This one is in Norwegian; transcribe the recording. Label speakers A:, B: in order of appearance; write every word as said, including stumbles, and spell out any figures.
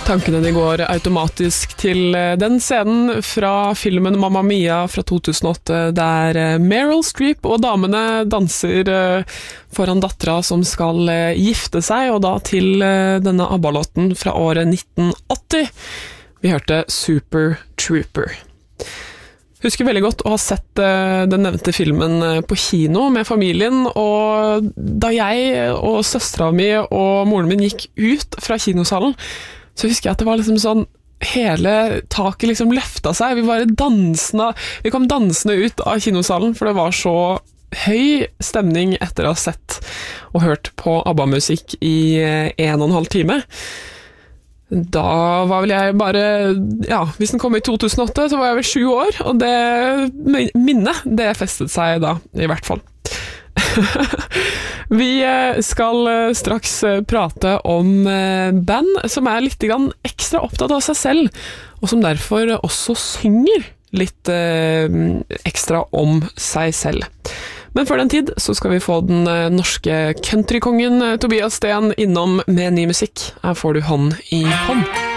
A: Tankene de går automatisk til den scenen fra filmen Mamma Mia fra to tusen og åtte, der Meryl Streep og damene danser foran dattera som skal gifte seg, og da til denne ABBA-låten fra året nitten åtti. Vi hørte Super Trooper. Husker veldig godt å ha sett den nevnte filmen på kino med familien, og da jeg og søstera mi og moren min gikk ut fra kinosalen, så husker jeg at det var liksom sånn, hele taket liksom løfta seg, vi bare dansende, vi kom dansende ut av kinosalen, for det var så høy stemning etter å ha sett og hørt på ABBA-musikk i en og en halv time. Da var vel jeg bare, ja, hvis den kom i to tusen og åtte, så var jeg vel sju år, og det minnet, det festet seg da, i hvert fall. Vi skal straks prate om band som er litt ekstra opptatt av seg selv, og som derfor også synger litt ekstra om seg selv. Men før den tid så skal vi få den norske countrykongen Tobias Sten innom med ny musikk. Her får du hånd i hånd.